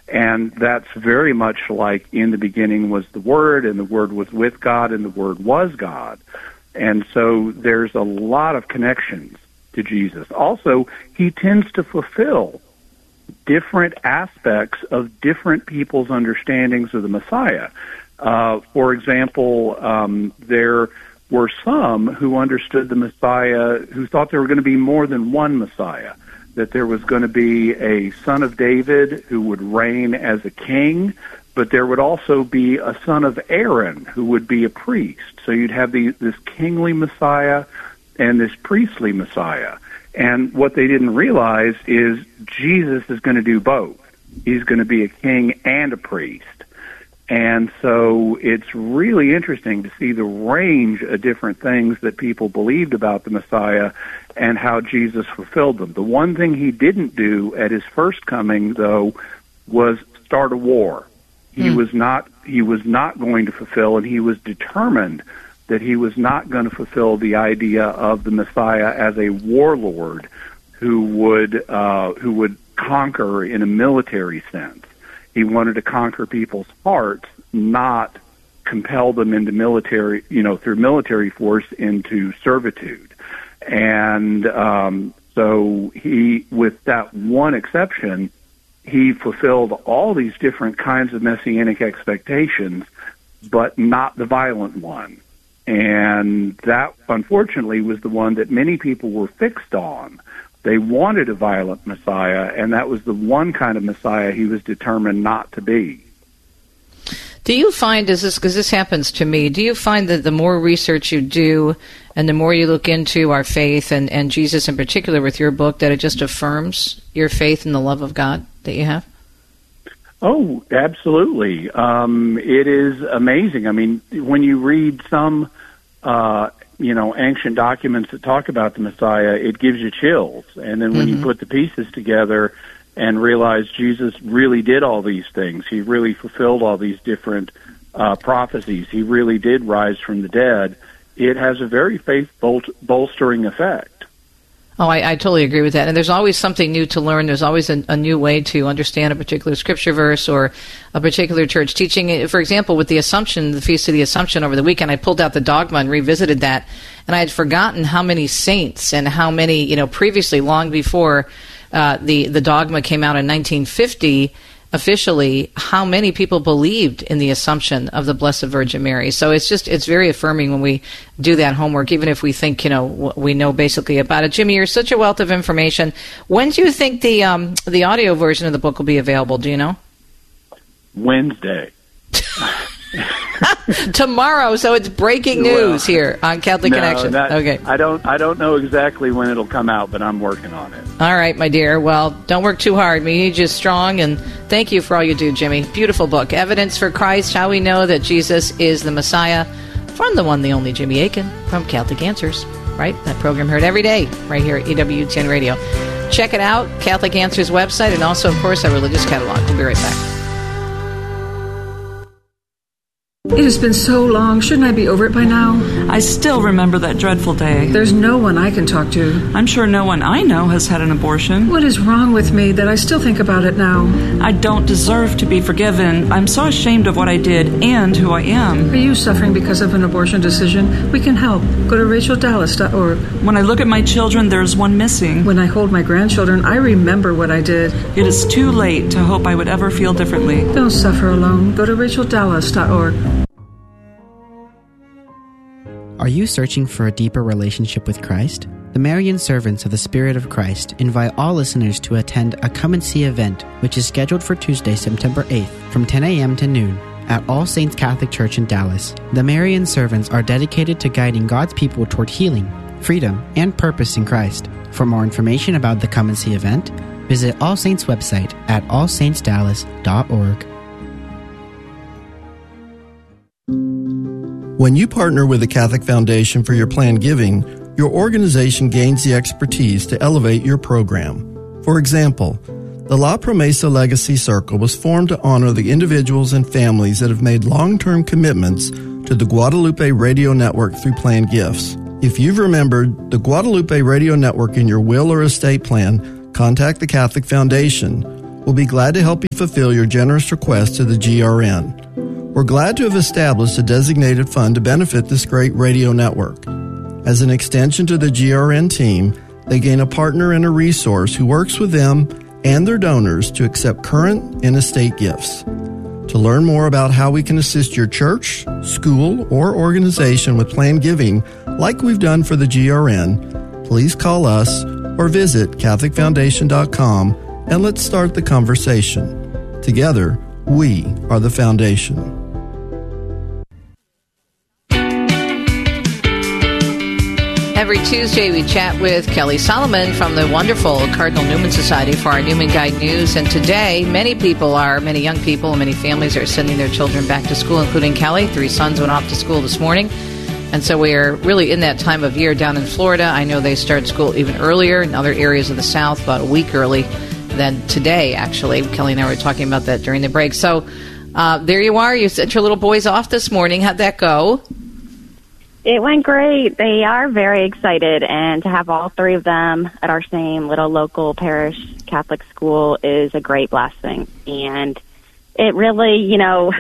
And that's very much like in the beginning was the Word, and the Word was with God, and the Word was God. And so there's a lot of connections to Jesus. Also, he tends to fulfill different aspects of different people's understandings of the Messiah. For example, there were some who understood the Messiah, who thought there were going to be more than one Messiah, that there was going to be a son of David who would reign as a king, but there would also be a son of Aaron who would be a priest. So you'd have this kingly Messiah and this priestly Messiah. And what they didn't realize is Jesus is going to do both. He's going to be a king and a priest. And so it's really interesting to see the range of different things that people believed about the Messiah and how Jesus fulfilled them. The one thing he didn't do at his first coming, though, was start a war. He was not going to fulfill, and he was determined that he was not going to fulfill the idea of the Messiah as a warlord who would conquer in a military sense. He wanted to conquer people's hearts, not compel them into military, through military force into servitude. And so he, with that one exception, he fulfilled all these different kinds of messianic expectations, but not the violent one. And that, unfortunately, was the one that many people were fixed on. They wanted a violent Messiah, and that was the one kind of Messiah he was determined not to be. Do you find, because this happens to me, do you find that the more research you do and the more you look into our faith and Jesus in particular with your book, that it just affirms your faith and the love of God that you have? Oh, absolutely. It is amazing. I mean, when you read some ancient documents that talk about the Messiah, it gives you chills. And then when you put the pieces together and realize Jesus really did all these things, he really fulfilled all these different prophecies, he really did rise from the dead, it has a very faith-bolstering effect. Oh, I totally agree with that. And there's always something new to learn. There's always a new way to understand a particular scripture verse or a particular church teaching. For example, with the Assumption, the Feast of the Assumption over the weekend, I pulled out the dogma and revisited that. And I had forgotten how many saints and how many, previously, long before the dogma came out in 1950, officially, how many people believed in the Assumption of the Blessed Virgin Mary. So it's very affirming when we do that homework, even if we think, we know basically about it. Jimmy, you're such a wealth of information. When do you think the audio version of the book will be available? Do you know? Wednesday. Tomorrow, so it's breaking news here on Catholic Connection. Okay. I don't know exactly when it'll come out, but I'm working on it. All right, my dear. Well, don't work too hard. We need you strong, and thank you for all you do, Jimmy. Beautiful book, Evidence for Christ, How We Know That Jesus is the Messiah, from the one, the only Jimmy Akin from Catholic Answers. Right? That program heard every day right here at EWTN Radio. Check it out, Catholic Answers website, and also, of course, our religious catalog. We'll be right back. It has been so long. Shouldn't I be over it by now? I still remember that dreadful day. There's no one I can talk to. I'm sure no one I know has had an abortion. What is wrong with me that I still think about it now? I don't deserve to be forgiven. I'm so ashamed of what I did and who I am. Are you suffering because of an abortion decision? We can help. Go to RachelDallas.org. When I look at my children, there's one missing. When I hold my grandchildren, I remember what I did. It is too late to hope I would ever feel differently. Don't suffer alone. Go to RachelDallas.org. Are you searching for a deeper relationship with Christ? The Marian Servants of the Spirit of Christ invite all listeners to attend a Come and See event, which is scheduled for Tuesday, September 8th, from 10 a.m. to noon, at All Saints Catholic Church in Dallas. The Marian Servants are dedicated to guiding God's people toward healing, freedom, and purpose in Christ. For more information about the Come and See event, visit All Saints' website at allsaintsdallas.org. When you partner with the Catholic Foundation for your planned giving, your organization gains the expertise to elevate your program. For example, the La Promesa Legacy Circle was formed to honor the individuals and families that have made long-term commitments to the Guadalupe Radio Network through planned gifts. If you've remembered the Guadalupe Radio Network in your will or estate plan, contact the Catholic Foundation. We'll be glad to help you fulfill your generous request to the GRN. We're glad to have established a designated fund to benefit this great radio network. As an extension to the GRN team, they gain a partner and a resource who works with them and their donors to accept current and estate gifts. To learn more about how we can assist your church, school, or organization with planned giving, like we've done for the GRN, please call us or visit CatholicFoundation.com and let's start the conversation. Together, we are the foundation. Every Tuesday, we chat with Kelly Solomon from the wonderful Cardinal Newman Society for our Newman Guide News. And today, many young people and many families are sending their children back to school, including Kelly. 3 sons went off to school this morning. And so we are really in that time of year down in Florida. I know they start school even earlier in other areas of the South, about a week early than today, actually. Kelly and I were talking about that during the break. So there you are. You sent your little boys off this morning. How'd that go? It went great. They are very excited, and to have all 3 of them at our same little local parish Catholic school is a great blessing. And it really,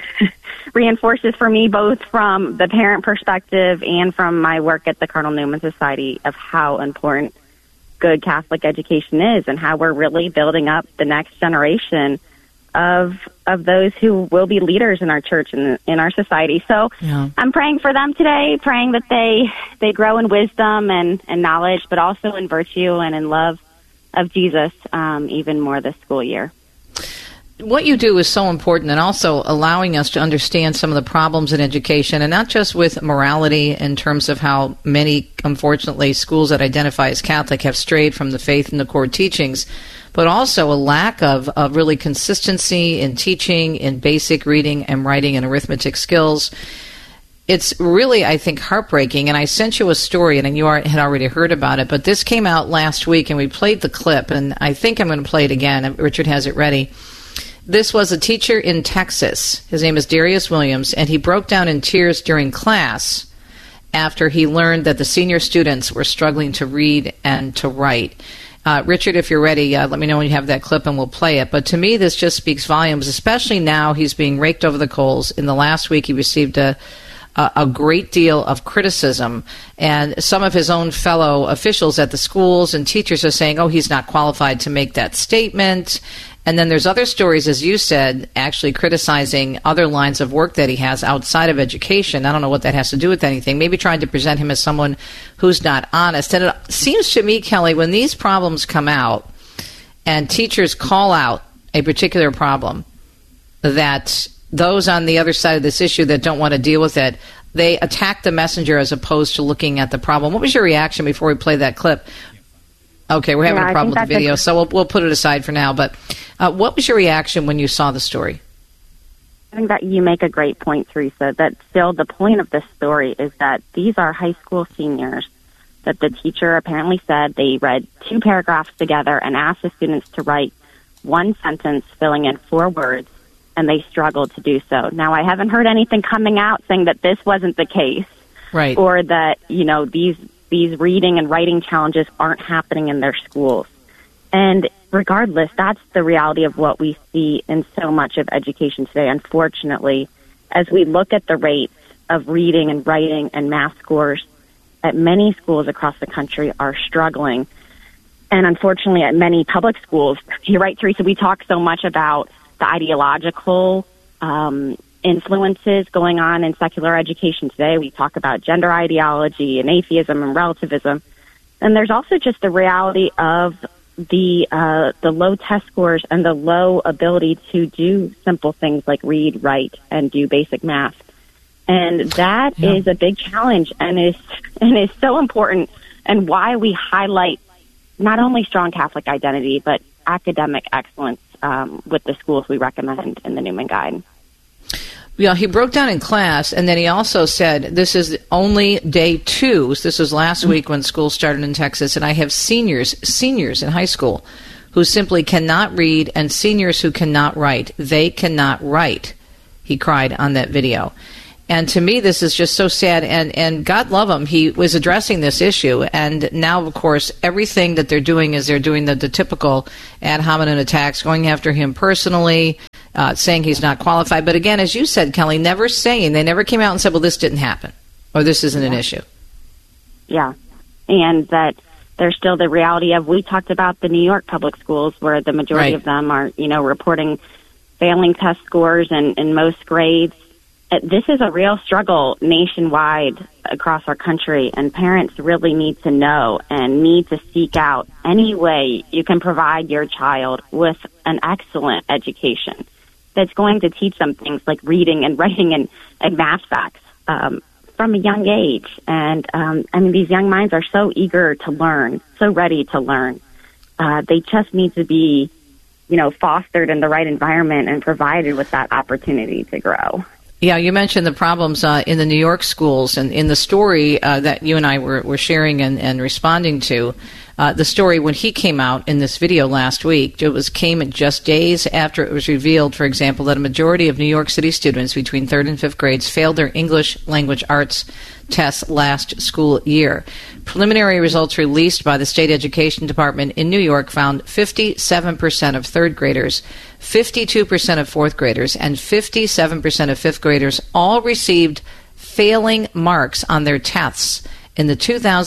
reinforces for me, both from the parent perspective and from my work at the Cardinal Newman Society, of how important good Catholic education is and how we're really building up the next generation of those who will be leaders in our church and in our society. So I'm praying for them today, praying that they grow in wisdom and knowledge, but also in virtue and in love of Jesus even more this school year. What you do is so important, and also allowing us to understand some of the problems in education, and not just with morality in terms of how many, unfortunately, schools that identify as Catholic have strayed from the faith and the core teachings, but also a lack of really consistency in teaching, in basic reading and writing and arithmetic skills. It's really, I think, heartbreaking, and I sent you a story, and you had already heard about it, but this came out last week, and we played the clip, and I think I'm going to play it again. Richard has it ready. This was a teacher in Texas. His name is Darius Williams, and he broke down in tears during class after he learned that the senior students were struggling to read and to write. Richard, if you're ready, let me know when you have that clip and we'll play it. But to me, this just speaks volumes, especially now he's being raked over the coals. In the last week, he received a great deal of criticism, and some of his own fellow officials at the schools and teachers are saying, he's not qualified to make that statement. And then there's other stories, as you said, actually criticizing other lines of work that he has outside of education. I don't know what that has to do with anything. Maybe trying to present him as someone who's not honest. And it seems to me, Kelly, when these problems come out and teachers call out a particular problem, that those on the other side of this issue that don't want to deal with it, they attack the messenger as opposed to looking at the problem. What was your reaction before we play that clip? Okay, we're having a problem with the video, so we'll put it aside for now. But what was your reaction when you saw the story? I think that you make a great point, Teresa, that still the point of this story is that these are high school seniors that the teacher apparently said they read 2 paragraphs together and asked the students to write 1 sentence filling in 4 words, and they struggled to do so. Now, I haven't heard anything coming out saying that this wasn't the case, right? Or that, these reading and writing challenges aren't happening in their schools. And regardless, that's the reality of what we see in so much of education today. Unfortunately, as we look at the rates of reading and writing and math scores at many schools across the country are struggling. And unfortunately, at many public schools, you're right, Teresa, we talk so much about the ideological influences going on in secular education today. We talk about gender ideology and atheism and relativism. And there's also just the reality of the low test scores and the low ability to do simple things like read, write, and do basic math. And that is a big challenge and is so important, and why we highlight not only strong Catholic identity, but academic excellence with the schools we recommend in the Newman Guide. Yeah, he broke down in class, and then he also said, this is only day 2. This was last week when school started in Texas, and I have seniors in high school who simply cannot read, and seniors who cannot write. They cannot write, he cried on that video. And to me, this is just so sad. And God love him, he was addressing this issue. And now, of course, everything that they're doing is they're doing the typical ad hominem attacks, going after him personally, saying he's not qualified. But again, as you said, Kelly, they never came out and said, well, this didn't happen, or this isn't an issue. Yeah. And that there's still the reality of, we talked about the New York public schools, where the majority of them are, reporting failing test scores in most grades. This is a real struggle nationwide across our country, and parents really need to know and need to seek out any way you can provide your child with an excellent education that's going to teach them things like reading and writing and math facts from a young age. And these young minds are so eager to learn, so ready to learn. They just need to be, fostered in the right environment and provided with that opportunity to grow. Yeah, you mentioned the problems in the New York schools, and in the story that you and I were sharing and responding to, the story when he came out in this video last week, came just days after it was revealed, for example, that a majority of New York City students between 3rd and 5th grades failed their English language arts tests last school year. Preliminary results released by the State Education Department in New York found 57% of 3rd graders, 52% of 4th graders, and 57% of 5th graders all received failing marks on their tests in the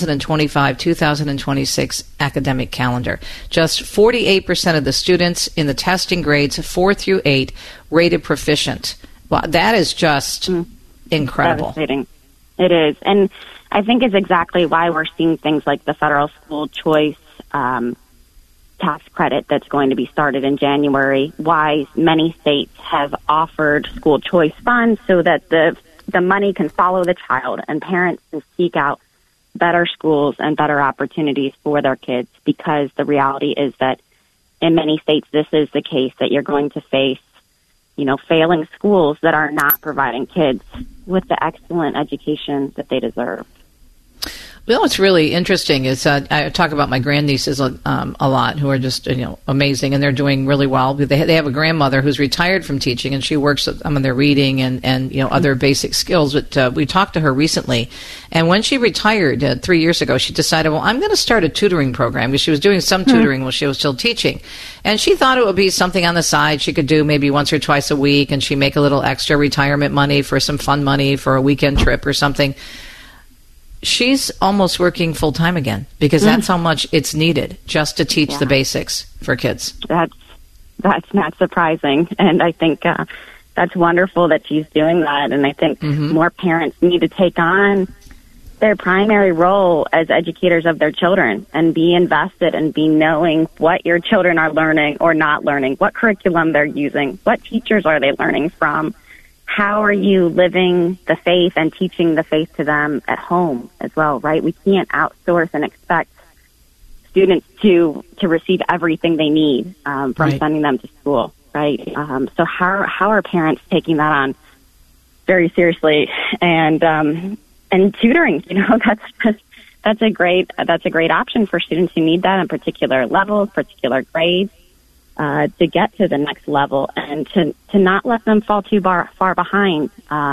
2025-2026 academic calendar. Just 48% of the students in the testing grades 4 through 8 rated proficient. Well, that is just incredible. Devastating. It is. And I think it's exactly why we're seeing things like the federal school choice tax credit that's going to be started in January, why many states have offered school choice funds so that the money can follow the child and parents can seek out better schools and better opportunities for their kids, because the reality is that in many states this is the case, that you're going to face, failing schools that are not providing kids with the excellent education that they deserve. Well, what's really interesting is I talk about my grandnieces a lot, who are just amazing, and they're doing really well. They have a grandmother who's retired from teaching, and she works on their reading and other basic skills. But we talked to her recently, and when she retired 3 years ago, she decided, well, I'm going to start a tutoring program, because she was doing some tutoring while she was still teaching, and she thought it would be something on the side she could do maybe once or twice a week, and she make a little extra retirement money for some fun money for a weekend trip or something. She's almost working full-time again, because that's how much it's needed just to teach the basics for kids. That's not surprising, and I think that's wonderful that she's doing that, and I think more parents need to take on their primary role as educators of their children and be invested and be knowing what your children are learning or not learning, what curriculum they're using, what teachers are they learning from. How are you living the faith and teaching the faith to them at home as well, right? We can't outsource and expect students to receive everything they need from sending them to school, right? So how are parents taking that on very seriously? And tutoring, that's a great option for students who need that in particular levels, particular grades. To get to the next level, and to not let them fall too far behind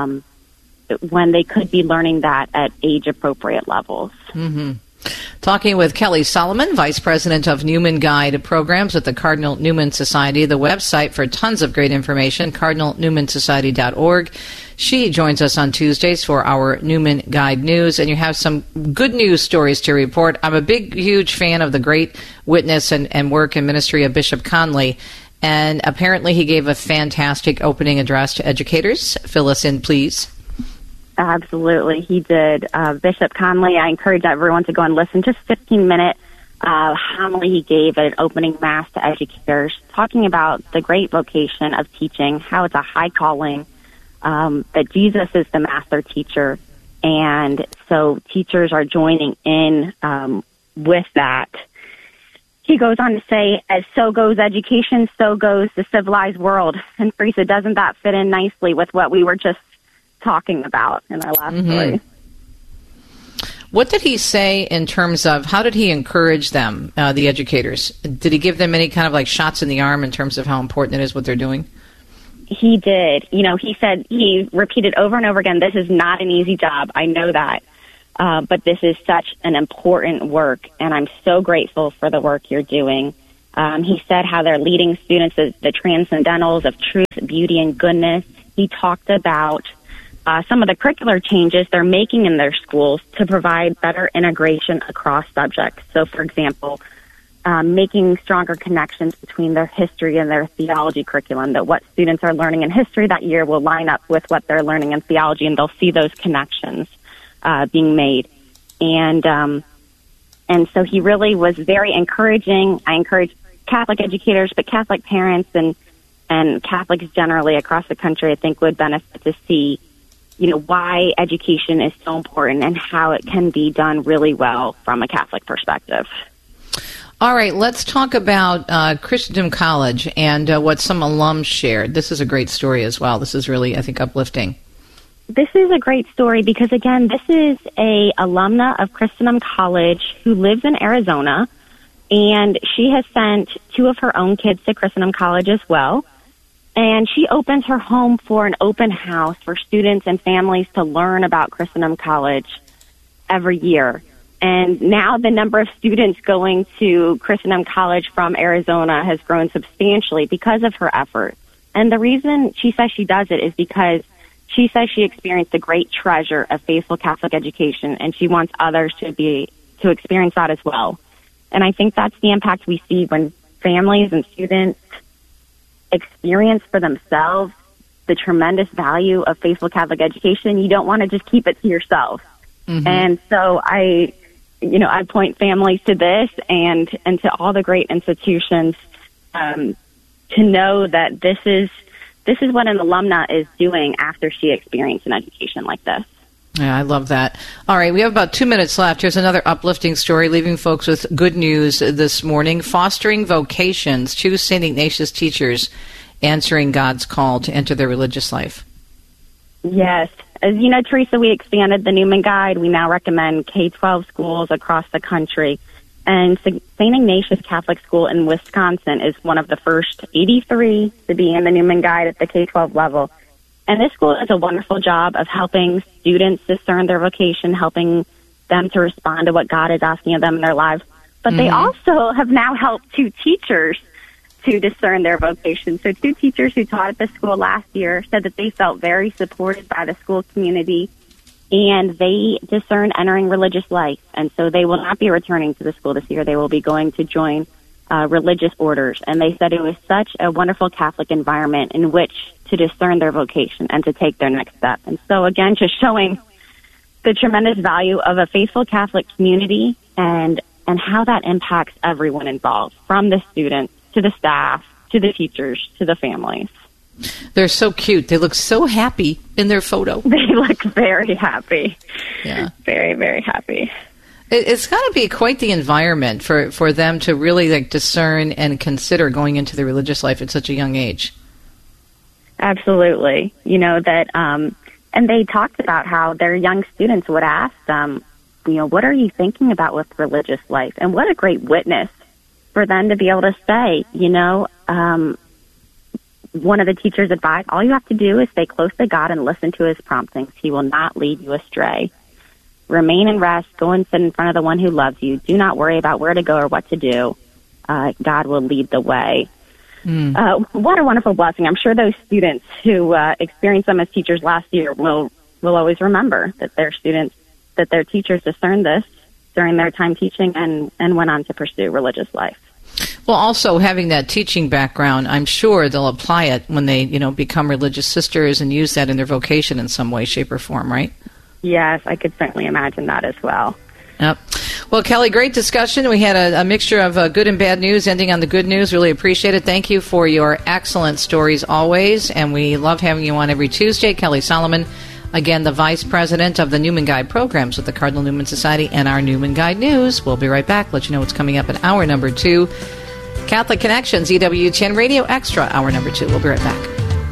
when they could be learning that at age-appropriate levels. Mm-hmm. Talking with Kelly Solomon, Vice President of Newman Guide Programs at the Cardinal Newman Society. The website for tons of great information, cardinalnewmansociety.org. She joins us on Tuesdays for our Newman Guide News, and you have some good news stories to report. I'm a huge fan of the great witness and work and ministry of Bishop Conley, and apparently he gave a fantastic opening address to educators. Fill us in, please. Absolutely, he did. Bishop Conley, I encourage everyone to go and listen. Just 15-minute homily he gave at an opening mass to educators, talking about the great vocation of teaching, how it's a high calling, that Jesus is the master teacher, and so teachers are joining in with that. He goes on to say, as so goes education, so goes the civilized world. And Teresa, doesn't that fit in nicely with what we were just talking about in our last story? What did he say in terms of how did he encourage them, the educators? Did he give them any kind of like shots in the arm in terms of how important it is what they're doing? He did. He said, he repeated over and over again, this is not an easy job. I know that. But this is such an important work, and I'm so grateful for the work you're doing. He said how they're leading students as the transcendentals of truth, beauty, and goodness. He talked about some of the curricular changes they're making in their schools to provide better integration across subjects. So, for example, making stronger connections between their history and their theology curriculum, that what students are learning in history that year will line up with what they're learning in theology, and they'll see those connections being made. And so he really was very encouraging. I encourage Catholic educators, but Catholic parents and Catholics generally across the country, I think, would benefit to see, why education is so important and how it can be done really well from a Catholic perspective. All right, let's talk about Christendom College and what some alums shared. This is a great story as well. This is really, I think, uplifting. This is a great story because, again, this is a alumna of Christendom College who lives in Arizona, and she has sent 2 of her own kids to Christendom College as well. And she opens her home for an open house for students and families to learn about Christendom College every year. And now the number of students going to Christendom College from Arizona has grown substantially because of her efforts. And the reason she says she does it is because she says she experienced the great treasure of faithful Catholic education, and she wants others to experience that as well. And I think that's the impact we see when families and students experience for themselves the tremendous value of faithful Catholic education. You don't want to just keep it to yourself. Mm-hmm. And so I point families to this and to all the great institutions to know that this is what an alumna is doing after she experienced an education like this. Yeah, I love that. All right, we have about 2 minutes left. Here's another uplifting story, leaving folks with good news this morning. Fostering Vocations, choose St. Ignatius teachers answering God's call to enter their religious life. Yes. As you know, Teresa, we expanded the Newman Guide. We now recommend K-12 schools across the country. And St. Ignatius Catholic School in Wisconsin is one of the first 83 to be in the Newman Guide at the K-12 level. And this school does a wonderful job of helping students discern their vocation, helping them to respond to what God is asking of them in their lives. But they also have now helped 2 teachers to discern their vocation. So 2 teachers who taught at the school last year said that they felt very supported by the school community, and they discern entering religious life. And so they will not be returning to the school this year. They will be going to join religious orders. And they said it was such a wonderful Catholic environment in which to discern their vocation and to take their next step. And so, again, just showing the tremendous value of a faithful Catholic community and how that impacts everyone involved, from the students to the staff to the teachers to the families. They're so cute. They look so happy in their photo. They look very happy. Yeah. Very, very happy. It's got to be quite the environment for them to really discern and consider going into the religious life at such a young age. Absolutely. And they talked about how their young students would ask them, what are you thinking about with religious life? And what a great witness for them to be able to say, one of the teachers advised, all you have to do is stay close to God and listen to his promptings. He will not lead you astray. Remain in rest. Go and sit in front of the one who loves you. Do not worry about where to go or what to do. God will lead the way. What a wonderful blessing. I'm sure those students who experienced them as teachers last year will always remember that their teachers discerned this during their time teaching and went on to pursue religious life. Well, also having that teaching background, I'm sure they'll apply it when they, become religious sisters and use that in their vocation in some way, shape, or form, right? Yes, I could certainly imagine that as well. Yep. Well, Kelly, great discussion. We had a mixture of good and bad news, ending on the good news. Really appreciate it. Thank you for your excellent stories always, and we love having you on every Tuesday. Kelly Solomon, again, the Vice President of the Newman Guide Programs with the Cardinal Newman Society and our Newman Guide News. We'll be right back. Let you know what's coming up in hour number 2. Catholic Connections, EWTN Radio Extra, hour number 2. We'll be right back.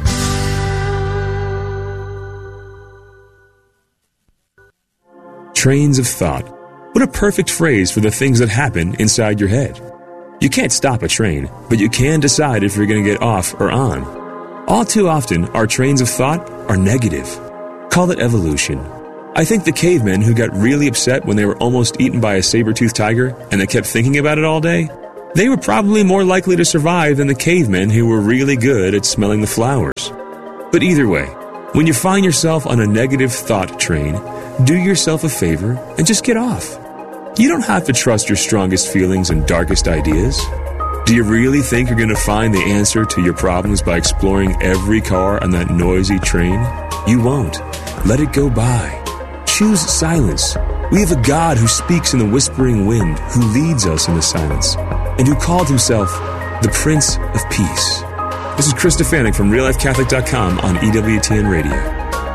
Trains of thought. What a perfect phrase for the things that happen inside your head. You can't stop a train, but you can decide if you're going to get off or on. All too often, our trains of thought are negative. Call it evolution. I think the cavemen who got really upset when they were almost eaten by a saber-toothed tiger and they kept thinking about it all day, they were probably more likely to survive than the cavemen who were really good at smelling the flowers. But either way, when you find yourself on a negative thought train, do yourself a favor and just get off. You don't have to trust your strongest feelings and darkest ideas. Do you really think you're going to find the answer to your problems by exploring every car on that noisy train? You won't. Let it go by. Choose silence. We have a God who speaks in the whispering wind, who leads us in the silence, and who called himself the Prince of Peace. This is Chris Stefanik from RealLifeCatholic.com on EWTN Radio.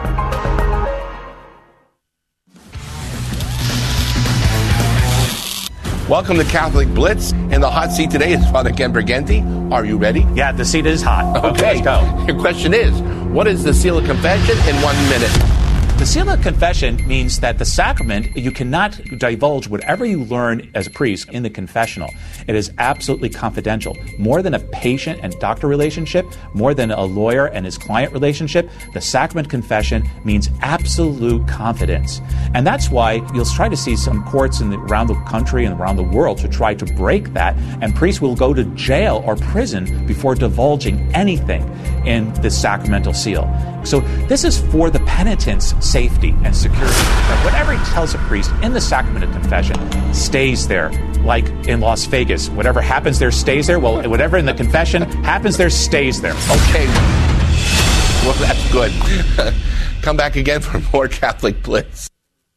Welcome to Catholic Blitz. In the hot seat today is Father Ken Briganti. Are you ready? Yeah, the seat is hot. Okay, let's go. Your question is, what is the seal of confession in 1 minute? The seal of confession means that the sacrament, you cannot divulge whatever you learn as a priest in the confessional. It is absolutely confidential. More than a patient and doctor relationship, more than a lawyer and his client relationship, the sacrament confession means absolute confidence. And that's why you'll try to see some courts around the country and around the world to try to break that, and priests will go to jail or prison before divulging anything in the sacramental seal. So this is for the penitent's safety and security. That whatever he tells a priest in the sacrament of confession stays there. Like in Las Vegas, whatever happens there stays there. Well, whatever in the confession happens there stays there. Okay. Well, that's good. Come back again for more Catholic Blitz.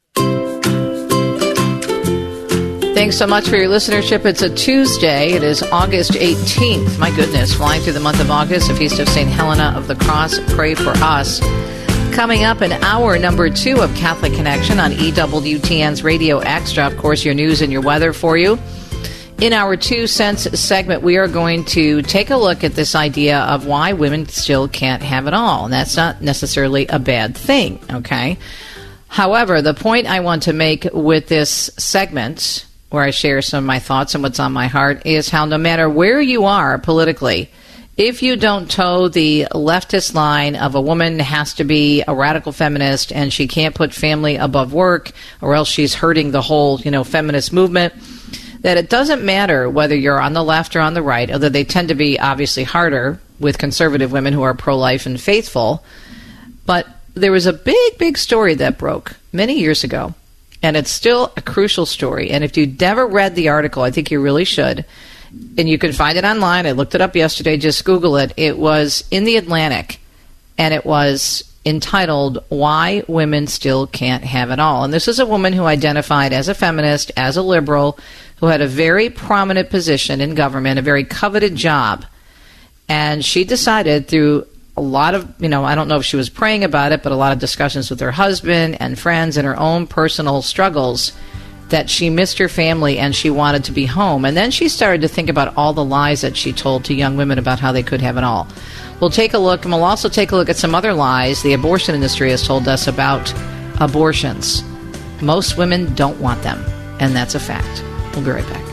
Thanks so much for your listenership. It's a Tuesday. It is August 18th. My goodness, flying through the month of August, the Feast of St. Helena of the Cross. Pray for us. Coming up in hour number 2 of Catholic Connection on EWTN's Radio Extra. Of course, your news and your weather for you. In our 2 cents segment, we are going to take a look at this idea of why women still can't have it all. And that's not necessarily a bad thing, okay? However, the point I want to make with this segment, where I share some of my thoughts and what's on my heart, is how no matter where you are politically, if you don't toe the leftist line of a woman has to be a radical feminist and she can't put family above work or else she's hurting the whole, feminist movement, that it doesn't matter whether you're on the left or on the right, although they tend to be obviously harder with conservative women who are pro-life and faithful. But there was a big, big story that broke many years ago, and it's still a crucial story. And if you've never read the article, I think you really should. And you can find it online. I looked it up yesterday. Just Google it. It was in the Atlantic, and it was entitled, Why Women Still Can't Have It All. And this is a woman who identified as a feminist, as a liberal, who had a very prominent position in government, a very coveted job. And she decided through a lot of, I don't know if she was praying about it, but a lot of discussions with her husband and friends and her own personal struggles, that she missed her family and she wanted to be home. And then she started to think about all the lies that she told to young women about how they could have it all. We'll take a look, and we'll also take a look at some other lies the abortion industry has told us about abortions. Most women don't want them, and that's a fact. We'll be right back.